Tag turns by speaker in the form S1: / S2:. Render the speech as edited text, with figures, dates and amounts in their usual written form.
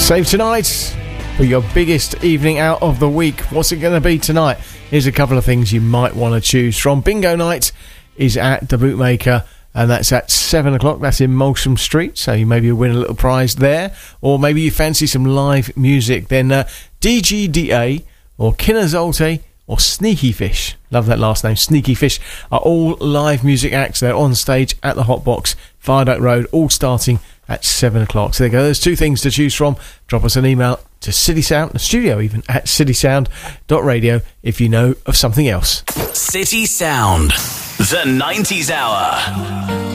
S1: Save tonight for your biggest evening out of the week. What's it going to be tonight? Here's a couple of things you might want to choose from. Bingo night is at the Bootmaker, and that's at 7 o'clock. That's in Molsham Street, so you maybe win a little prize there. Or maybe you fancy some live music. Then DGDA or Kinazolte or Sneaky Fish, love that last name, Sneaky Fish, are all live music acts. They're on stage at the Hot Box, Viaduct Road, all starting at 7 o'clock. So there you go, there's two things to choose from. Drop us an email to City Sound, the studio even, at citysound.radio if you know of something else.
S2: City Sound, the 90s Hour.